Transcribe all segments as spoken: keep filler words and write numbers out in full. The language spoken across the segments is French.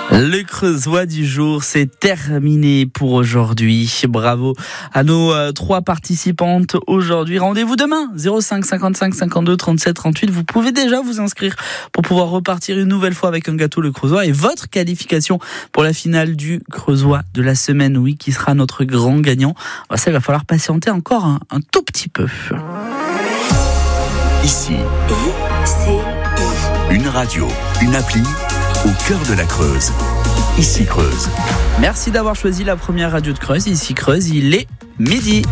Le Creusois du jour, c'est terminé pour aujourd'hui. Bravo à nos euh, trois participantes aujourd'hui. Rendez-vous demain, zéro cinq cinquante-cinq cinquante-deux trente-sept trente-huit. Vous pouvez déjà vous inscrire pour pouvoir repartir une nouvelle fois avec un gâteau Le Creusois et votre qualification pour la finale du Creusois de la semaine, oui, qui sera notre grand gagnant. Ça, il va falloir patienter encore un, un tout petit peu. Ici, une radio, une appli au cœur de la Creuse. Ici Creuse. Merci d'avoir choisi la première radio de Creuse. Ici Creuse, il est midi.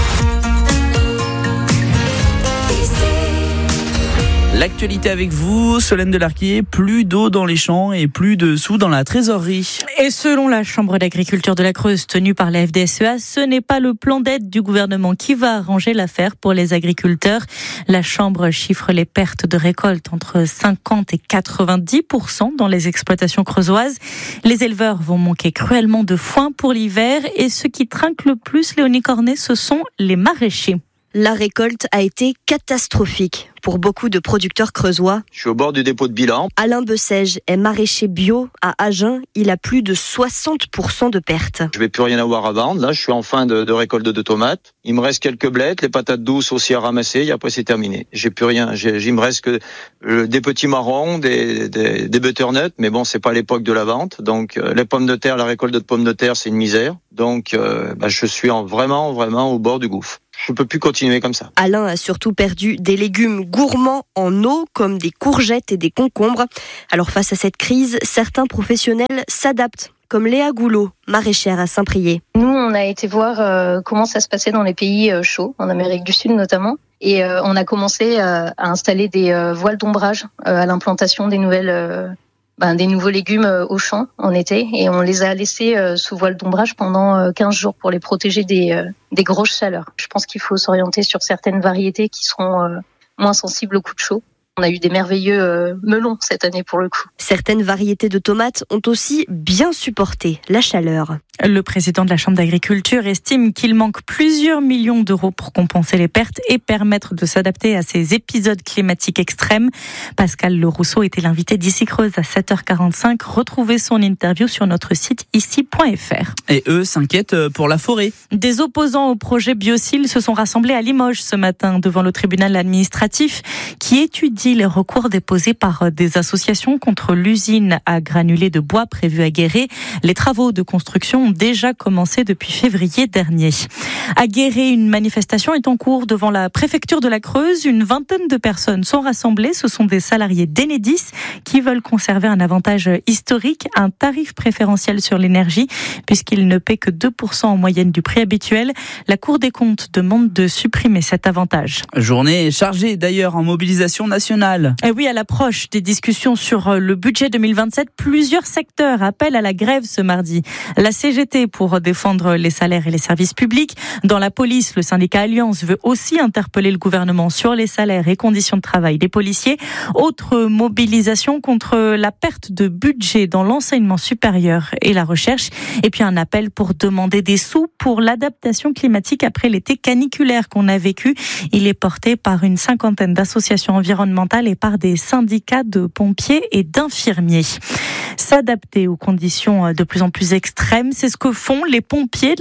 L'actualité avec vous, Solène Delarquier, plus d'eau dans les champs et plus de sous dans la trésorerie. Et selon la Chambre d'agriculture de la Creuse tenue par la F D S E A, ce n'est pas le plan d'aide du gouvernement qui va arranger l'affaire pour les agriculteurs. La Chambre chiffre les pertes de récolte entre cinquante et quatre-vingt-dix pour cent dans les exploitations creusoises. Les éleveurs vont manquer cruellement de foin pour l'hiver et ceux qui trinquent le plus, Léonie Cornet, ce sont les maraîchers. La récolte a été catastrophique pour beaucoup de producteurs creusois. Je suis au bord du dépôt de bilan. Alain Bessège est maraîcher bio à Agen. Il a plus de soixante pour cent de pertes. Je vais plus rien avoir à vendre. Là, je suis en fin de, de récolte de tomates. Il me reste quelques blettes, les patates douces aussi à ramasser. Et après, c'est terminé. J'ai plus rien. J'ai, il me reste que euh, des petits marrons, des, des, des butternuts. Mais bon, c'est pas l'époque de la vente. Donc, euh, les pommes de terre, la récolte de pommes de terre, c'est une misère. Donc, euh, bah, je suis en, vraiment, vraiment au bord du gouffre. Je peux plus continuer comme ça. Alain a surtout perdu des légumes gourmands en eau, comme des courgettes et des concombres. Alors face à cette crise, certains professionnels s'adaptent, comme Léa Goulot, maraîchère à Saint-Priest. Nous, on a été voir euh, comment ça se passait dans les pays euh, chauds, en Amérique du Sud notamment. Et euh, on a commencé euh, à installer des euh, voiles d'ombrage euh, à l'implantation des nouvelles... Euh Ben, des nouveaux légumes au champ en été et on les a laissés sous voile d'ombrage pendant quinze jours pour les protéger des, des grosses chaleurs. Je pense qu'il faut s'orienter sur certaines variétés qui seront moins sensibles aux coups de chaud. On a eu des merveilleux euh, melons cette année pour le coup. Certaines variétés de tomates ont aussi bien supporté la chaleur. Le président de la Chambre d'agriculture estime qu'il manque plusieurs millions d'euros pour compenser les pertes et permettre de s'adapter à ces épisodes climatiques extrêmes. Pascal Le Rousseau était l'invité d'Ici Creuse à sept heures quarante-cinq. Retrouvez son interview sur notre site ici point f r. Et eux s'inquiètent pour la forêt. Des opposants au projet Biocil se sont rassemblés à Limoges ce matin devant le tribunal administratif qui étudie les recours déposés par des associations contre l'usine à granulés de bois prévue à Guéret. Les travaux de construction ont déjà commencé depuis février dernier. À Guéret, une manifestation est en cours devant la préfecture de la Creuse. Une vingtaine de personnes sont rassemblées. Ce sont des salariés d'Enedis qui veulent conserver un avantage historique, un tarif préférentiel sur l'énergie, puisqu'ils ne paient que deux pour cent en moyenne du prix habituel. La Cour des comptes demande de supprimer cet avantage. Journée chargée d'ailleurs en mobilisation nationale. Et oui, à l'approche des discussions sur le budget deux mille vingt-sept, plusieurs secteurs appellent à la grève ce mardi. La C G T pour défendre les salaires et les services publics. Dans la police, le syndicat Alliance veut aussi interpeller le gouvernement sur les salaires et conditions de travail des policiers. Autre mobilisation contre la perte de budget dans l'enseignement supérieur et la recherche. Et puis un appel pour demander des sous pour l'adaptation climatique après l'été caniculaire qu'on a vécu. Il est porté par une cinquantaine d'associations environnementales et par des syndicats de pompiers et d'infirmiers. S'adapter aux conditions de plus en plus extrêmes, c'est ce que font les pompiers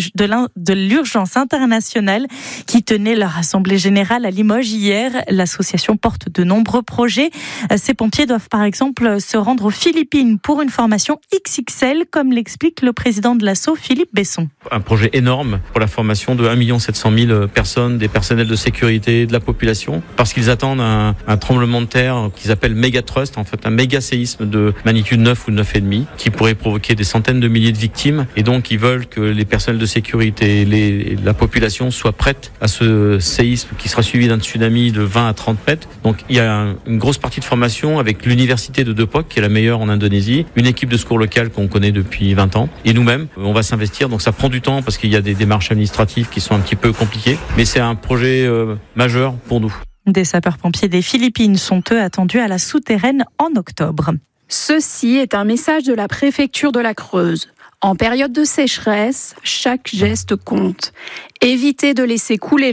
de l'urgence internationale qui tenaient leur assemblée générale à Limoges hier. L'association porte de nombreux projets. Ces pompiers doivent par exemple se rendre aux Philippines pour une formation X X L, comme l'explique le président de l'asso, Philippe Besson. Un projet énorme pour la formation de un million sept cent mille personnes, des personnels de sécurité, de la population, parce qu'ils attendent un, un tremblement de terre qu'ils appellent méga trust, en fait un méga séisme de magnitude neuf ou neuf virgule cinq, qui pourrait provoquer des centaines de milliers de victimes. Et donc, ils veulent que les personnels de sécurité et les, la population soient prêtes à ce séisme qui sera suivi d'un tsunami de vingt à trente mètres. Donc, il y a un, une grosse partie de formation avec l'université de Depok, qui est la meilleure en Indonésie, une équipe de secours locale qu'on connaît depuis vingt ans. Et nous-mêmes, on va s'investir. Donc, ça prend du temps parce qu'il y a des démarches administratives qui sont un petit peu compliquées. Mais c'est un projet euh, majeur pour nous. Des sapeurs-pompiers des Philippines sont eux attendus à la souterraine en octobre. Ceci est un message de la préfecture de la Creuse. En période de sécheresse, chaque geste compte. Évitez de laisser couler l'eau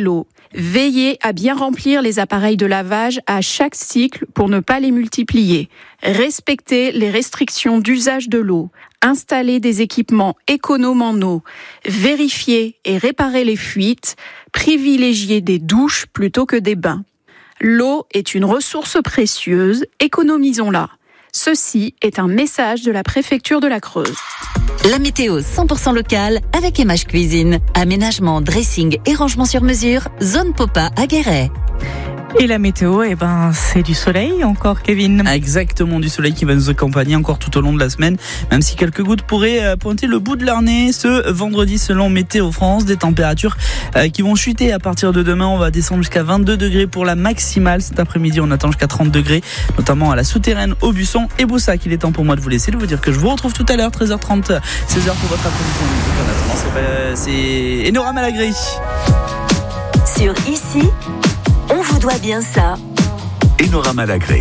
Veillez à bien remplir les appareils de lavage à chaque cycle pour ne pas les multiplier. Respectez les restrictions d'usage de l'eau. Installez des équipements économes en eau. Vérifiez et réparez les fuites. Privilégiez des douches plutôt que des bains. L'eau est une ressource précieuse, économisons-la. Ceci est un message de la préfecture de la Creuse. La météo cent pour cent locale avec M H Cuisine. Aménagement, dressing et rangement sur mesure. Zone Popa à Guéret. Et la météo, eh ben, c'est du soleil encore, Kevin. Exactement, du soleil qui va nous accompagner encore tout au long de la semaine, même si quelques gouttes pourraient pointer le bout de leur nez ce vendredi selon Météo France. Des températures qui vont chuter à partir de demain. On va descendre jusqu'à vingt-deux degrés pour la maximale. Cet après-midi, on attend jusqu'à trente degrés, notamment à la Souterraine, Aubusson et Boussac. Il est temps pour moi de vous laisser, de vous dire que je vous retrouve tout à l'heure, treize heures trente, seize heures pour votre après-midi. C'est Enora Malagré. Sur Ici, on vous doit bien ça. Enora Malagré.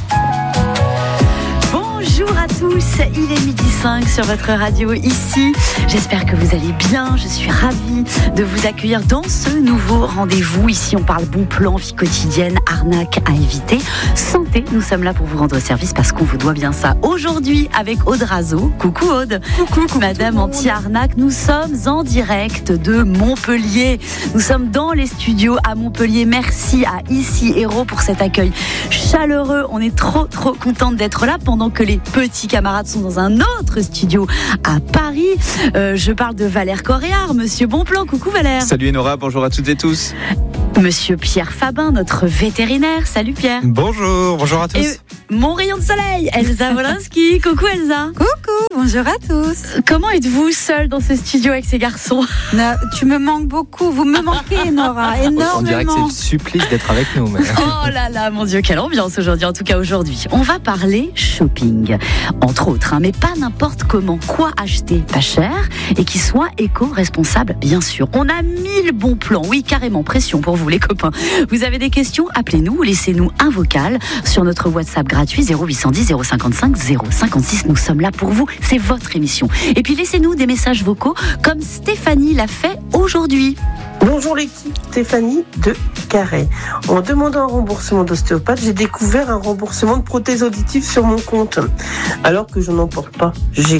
Bonjour à tous, il est midi cinq sur votre radio Ici. J'espère que vous allez bien, je suis ravie de vous accueillir dans ce nouveau rendez-vous. Ici on parle bon plan, vie quotidienne, arnaque à éviter, santé. Nous sommes là pour vous rendre service parce qu'on vous doit bien ça. Aujourd'hui avec Aude Razo. Coucou Aude. Coucou, coucou Madame anti-arnaque, nous sommes en direct de Montpellier. Nous sommes dans les studios à Montpellier. Merci à Ici Héros pour cet accueil chaleureux. On est trop trop contente d'être là pendant que les petits camarades sont dans un autre studio à Paris. Euh, je parle de Valère Coréard, Monsieur Bonplan. Coucou Valère. Salut Enora, bonjour à toutes et tous. Monsieur Pierre Fabin, notre vétérinaire. Salut Pierre. Bonjour, bonjour à tous. Et mon rayon de soleil, Elsa Wolinski. Coucou Elsa. Coucou, bonjour à tous. Comment êtes-vous seule dans ce studio avec ces garçons? Na, Tu me manques beaucoup, vous me manquez Nora, énormément. On dirait que c'est le supplice d'être avec nous. Mais... Oh là là, mon Dieu, quelle ambiance aujourd'hui, en tout cas aujourd'hui. On va parler shopping, entre autres, hein, mais pas n'importe comment. Quoi acheter pas cher et qui soit éco-responsable, bien sûr. On a mille bons plans, oui, carrément, pression pour vous les copains. Vous avez des questions? Appelez-nous ou laissez-nous un vocal sur notre WhatsApp gratuit zéro huit cent dix zéro cinquante-cinq zéro cinquante-six. Nous sommes là pour vous, c'est votre émission. Et puis laissez-nous des messages vocaux comme Stéphanie l'a fait aujourd'hui. Bonjour l'équipe, Stéphanie de Carré. En demandant un remboursement d'ostéopathe, j'ai découvert un remboursement de prothèse auditive sur mon compte, alors que je n'en porte pas. J'ai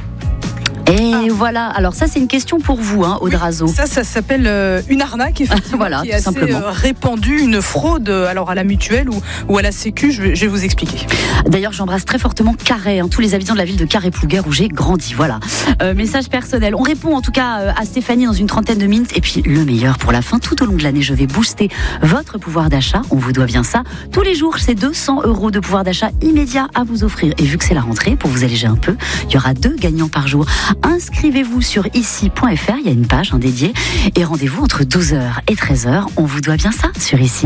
Et ah. voilà, alors ça c'est une question pour vous, hein, Aude Razo. Oui, ça, ça s'appelle euh, une arnaque, effectivement, voilà, qui est assez euh, répandue, une fraude, alors à la mutuelle ou, ou à la sécu, je vais, je vais vous expliquer. D'ailleurs, j'embrasse très fortement Carré, hein, tous les habitants de la ville de Carré-Plouguer où j'ai grandi, voilà. Euh, message personnel, on répond en tout cas euh, à Stéphanie dans une trentaine de minutes, et puis le meilleur pour la fin, tout au long de l'année, je vais booster votre pouvoir d'achat, on vous doit bien ça. Tous les jours, c'est deux cents euros de pouvoir d'achat immédiat à vous offrir, et vu que c'est la rentrée, pour vous alléger un peu, il y aura deux gagnants par jour. Inscrivez-vous sur ici point f r, il y a une page hein, dédiée, et rendez-vous entre douze heures et treize heures. On vous doit bien ça sur Ici.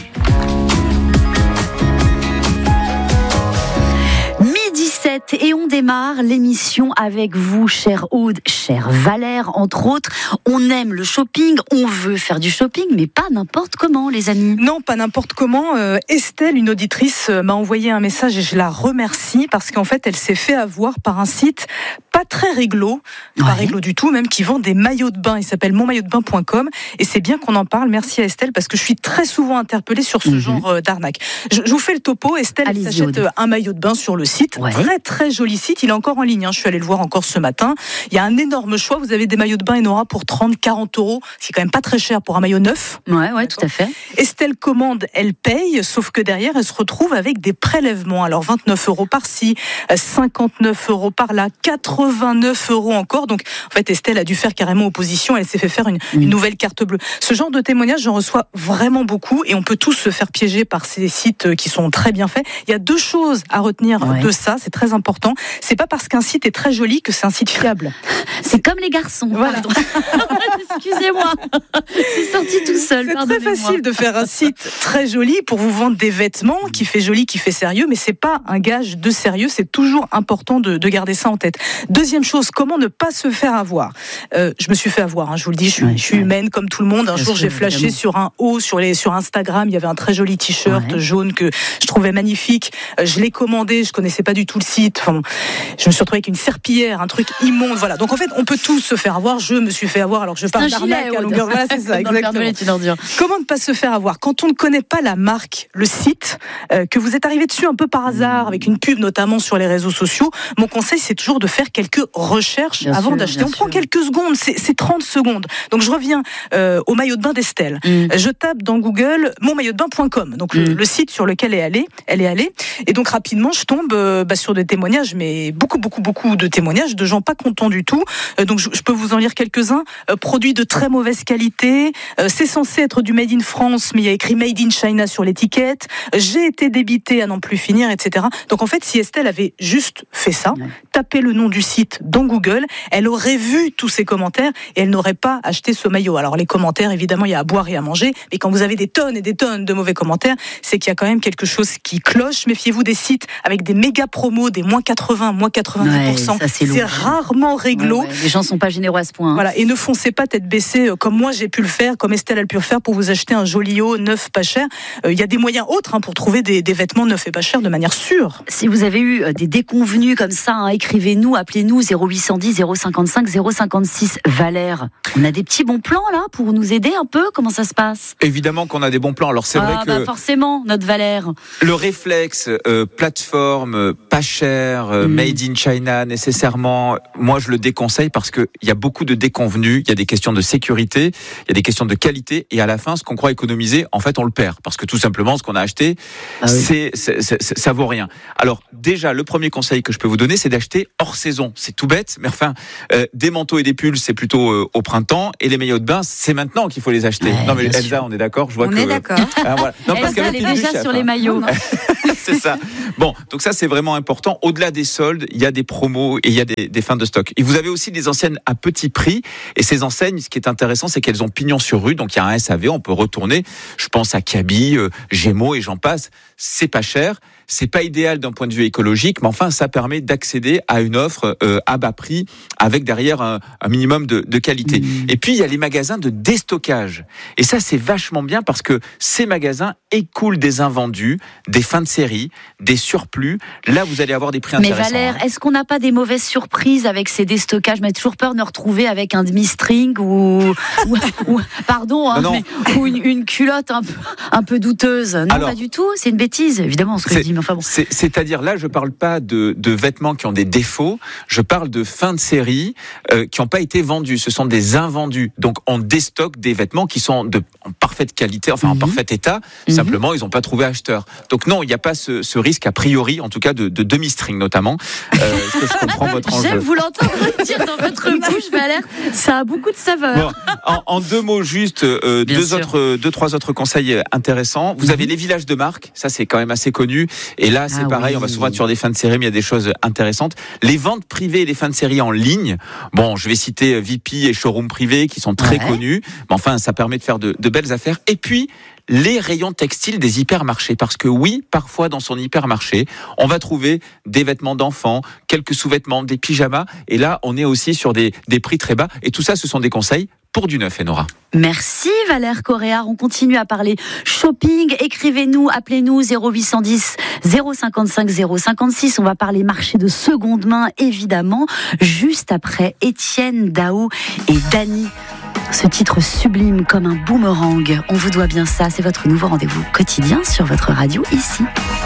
Et on démarre l'émission avec vous, chère Aude, chère Valère, entre autres. On aime le shopping, on veut faire du shopping, mais pas n'importe comment, les amis. Non, pas n'importe comment. Euh, Estelle, une auditrice, euh, m'a envoyé un message et je la remercie parce qu'en fait, elle s'est fait avoir par un site pas très réglo, ouais. pas réglo du tout, même qui vend des maillots de bain. Il s'appelle mon maillot de bain point com et c'est bien qu'on en parle. Merci à Estelle parce que je suis très souvent interpellée sur ce mmh. genre euh, d'arnaque. Je, je vous fais le topo. Estelle elle s'achète euh, un maillot de bain sur le site. Ouais. Très, très joli site. Il est encore en ligne. Hein. Je suis allée le voir encore ce matin. Il y a un énorme choix. Vous avez des maillots de bain Enora pour trente, quarante euros. C'est quand même pas très cher pour un maillot neuf. Ouais, ouais, tout à fait. Estelle commande, elle paye, sauf que derrière, elle se retrouve avec des prélèvements. Alors, vingt-neuf euros par-ci, cinquante-neuf euros par-là, quatre-vingt-neuf euros encore. Donc, en fait, Estelle a dû faire carrément opposition. Elle s'est fait faire une, mmh. une nouvelle carte bleue. Ce genre de témoignages, j'en reçois vraiment beaucoup et on peut tous se faire piéger par ces sites qui sont très bien faits. Il y a deux choses à retenir ouais. de ça. C'est très important. C'est pas parce qu'un site est très joli que c'est un site fiable. C'est comme les garçons. Voilà. Excusez-moi. C'est sorti tout seul. C'est très facile de faire un site très joli pour vous vendre des vêtements, qui fait joli, qui fait sérieux, mais c'est pas un gage de sérieux. C'est toujours important de, de garder ça en tête. Deuxième deuxième chose, comment ne pas se faire avoir ? euh, Je me suis fait avoir, hein, je vous le dis, je suis, ouais, je suis ouais. humaine comme tout le monde. Un Bien jour, sûr, j'ai flashé évidemment. sur un haut sur, les, sur Instagram, il y avait un très joli t-shirt Ouais. jaune que je trouvais magnifique. Euh, je l'ai commandé, je connaissais pas du tout le site. Enfin, je me suis retrouvée avec une serpillière, un truc immonde. Voilà. Donc en fait, on peut tous se faire avoir. Je me suis fait avoir alors que je parle d'arnaque à longueur. Voilà, c'est ça, exactement. Comment ne pas se faire avoir ? Quand on ne connaît pas la marque, le site, euh, que vous êtes arrivé dessus un peu par hasard, avec une pub notamment sur les réseaux sociaux, mon conseil, c'est toujours de faire quelques recherches Bien avant sûr, d'acheter. bien On prend sûr. quelques secondes, c'est, c'est trente secondes. Donc je reviens euh, au maillot de bain d'Estelle. Mm. Je tape dans Google mon maillot de bain point com, donc le, Mm. le site sur lequel elle est allée, elle est allée. Et donc rapidement, je tombe euh, bah, sur des témoignages, mais beaucoup, beaucoup, beaucoup de témoignages de gens pas contents du tout. Euh, donc je, je peux vous en lire quelques-uns. Euh, produits de très mauvaise qualité. Euh, c'est censé être du Made in France, mais il y a écrit Made in China sur l'étiquette. J'ai été débité à n'en plus finir, et cetera. Donc en fait, si Estelle avait juste fait ça, Ouais. tapé le nom du site dans Google, elle aurait vu tous ces commentaires et elle n'aurait pas acheté ce maillot. Alors les commentaires, évidemment, il y a à boire et à manger, mais quand vous avez des tonnes et des tonnes de mauvais commentaires, c'est qu'il y a quand même quelque chose qui cloche. Méfiez-vous des sites avec des méga promos, des moins quatre-vingts, moins quatre-vingt-dix pour cent. Ouais, ça, c'est c'est lourd. rarement réglo. Ouais, ouais. Les gens sont pas généreux à ce point. Hein. Voilà, et ne foncez pas tête baissée euh, comme moi j'ai pu le faire, comme Estelle a pu le faire pour vous acheter un joli haut neuf pas cher. Il euh, y a des moyens autres hein, pour trouver des, des vêtements neufs et pas chers de manière sûre. Si vous avez eu des déconvenus comme ça, hein, écrivez-nous, appelez-nous zéro huit cent dix, zéro cinquante-cinq, zéro cinquante-six. Valère, on a des petits bons plans là pour nous aider un peu. Comment ça se passe ? Évidemment qu'on a des bons plans. Alors c'est ah, vrai que bah forcément, notre Valère. le réflexe euh, plateforme euh, pas cher, euh, Mm. made in China nécessairement, moi je le déconseille parce que il y a beaucoup de déconvenus. Il y a des questions de sécurité, il y a des questions de qualité, et à la fin, ce qu'on croit économiser, en fait, on le perd parce que tout simplement, ce qu'on a acheté, Ah oui. c'est, c'est, c'est, ça vaut rien. Alors déjà, le premier conseil que je peux vous donner, c'est d'acheter hors saison. C'est tout bête, mais enfin, euh, des manteaux et des pulls, c'est plutôt euh, au printemps, et les maillots de bain, c'est maintenant qu'il faut les acheter. Ouais, non mais bien Elsa, sûr. on est d'accord. Je vois On que est d'accord. Ah, voilà. Non, parce Elsa, qu'avec elle est l'île du déjà chef, sur hein. les maillots. C'est ça. Bon, donc ça c'est vraiment important. Au-delà des soldes, il y a des promos et il y a des, des fins de stock. Et vous avez aussi des enseignes à petit prix. Et ces enseignes, ce qui est intéressant, c'est qu'elles ont pignon sur rue. Donc il y a un S A V, on peut retourner. Je pense à Kaby, euh, Gémeaux et j'en passe. C'est pas cher. C'est pas idéal d'un point de vue écologique, mais enfin ça permet d'accéder à une offre euh, à bas prix avec derrière un, un minimum de, de qualité. Mmh. Et puis il y a les magasins de déstockage. Et ça c'est vachement bien parce que ces magasins écoulent des invendus, des fins de série, des surplus. Là vous allez avoir des prix Mais intéressants. Valère, hein. est-ce qu'on n'a pas des mauvaises surprises avec ces déstockages ? Mais toujours peur de nous retrouver avec un demi-string ou, ou, ou pardon, hein, Non, non. mais- ou une, une culotte un peu, un peu douteuse. Non, Alors, pas du tout. C'est une bêtise, évidemment, ce que je dis. Mais enfin bon. C'est, c'est-à-dire là, je parle pas de, de vêtements qui ont des défauts, je parle de fins de série euh, qui n'ont pas été vendus. Ce sont des invendus. Donc on déstocke des vêtements qui sont de, en parfaite qualité, enfin en Mhm. parfait état. Mhm. Simplement, ils n'ont pas trouvé acheteur. Donc non, il n'y a pas ce, ce risque a priori, en tout cas de, de demi-string notamment. Euh, est-ce que je comprends votre enjeu? J'aime vous l'entendre dire dans votre bouche, Valère. Ça a beaucoup de saveur. Bon, en, en deux mots juste, euh, Bien deux sûr. autres, deux trois autres conseils intéressants. Vous Mhm. avez les villages de marque, ça c'est quand même assez connu. Et là c'est Ah pareil, oui. on va souvent être sur des fins de série, mais il y a des choses intéressantes. Les ventes privées et les fins de série en ligne. Bon, je vais citer V P et Showroom Privé qui sont très Ouais. connus, mais enfin ça permet de faire de, de belles affaires. Et puis les rayons textiles des hypermarchés, parce que oui, parfois dans son hypermarché, on va trouver des vêtements d'enfants, quelques sous-vêtements, des pyjamas, et là on est aussi sur des, des prix très bas. Et tout ça, ce sont des conseils pour du neuf, Enora. Merci Valère Coréard. On continue à parler shopping. Écrivez-nous, appelez-nous zéro huit cent dix, zéro cinquante-cinq, zéro cinquante-six. On va parler marché de seconde main, évidemment, juste après Étienne Dao et Dany. Ce titre sublime comme un boomerang. On vous doit bien ça. C'est votre nouveau rendez-vous quotidien sur votre radio ici.